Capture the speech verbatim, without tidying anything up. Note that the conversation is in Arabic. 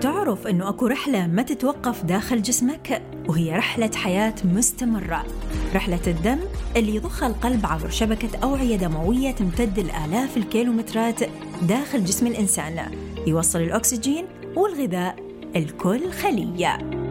تعرف أنه أكو رحلة ما تتوقف داخل جسمك، وهي رحلة حياة مستمرة، رحلة الدم اللي يضخ القلب عبر شبكة أوعية دموية تمتد الآلاف الكيلومترات داخل جسم الإنسان، يوصل الأكسجين والغذاء لكل خلية.